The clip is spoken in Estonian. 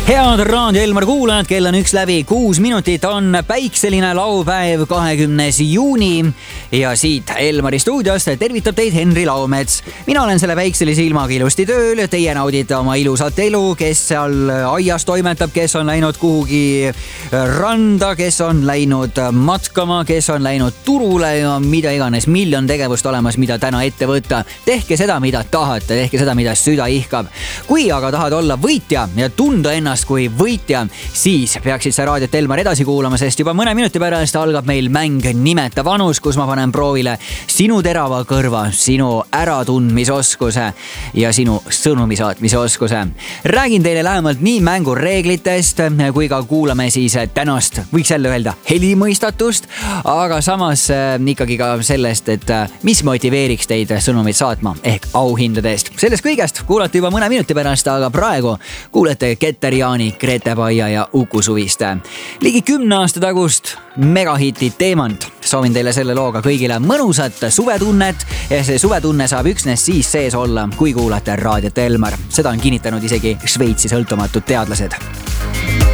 Head Raadio Elmar kuulajad, kell on 1:06, on päikseline laupäev, 20. juuni ja siit Elmari stuudiost tervitab teid Henri Laumets. Mina olen selle päikselise ilmaga ilusti tööl, teie naudite oma ilusat elu, kes seal aias toimetab, kes on läinud kuhugi randa, kes on läinud matkama, kes on läinud turule ja mida iganes, miljon tegevust olemas, mida täna ette võtta. Tehke seda, mida tahate, tehke seda, mida süda ihkab. Kui aga tahad olla võitja ja tunda ennast kui võitja, siis peaksid sa Raadiot Elmar edasi kuulama, sest juba mõne minuti pärast algab meil mäng Nimeta vanus, kus ma panen proovile sinu terava kõrva, sinu äratundmisoskuse ja sinu sõnumi saatmise oskuse. Räägin teile lähemalt nii mängu reeglitest, kui ka kuulame siis tänast, võiks jälle öelda, helimõistatust, aga samas ikkagi ka sellest, et mis motiveeriks teid sõnumit saatma ehk auhindadest. Sellest kõigest kuulate juba mõne minuti pärast, aga praegu kuulete Keter Jaani, Grete Paia ja Uku Suviste. Ligi 10 aasta tagust megahiti Teemant. Soovin teile selle looga kõigile mõnusat suvetunnet ja see suvetunne saab üksnes siis sees olla, kui kuulate Raadiot Elmar. Seda on kinnitanud isegi Šveitsi sõltumatud teadlased.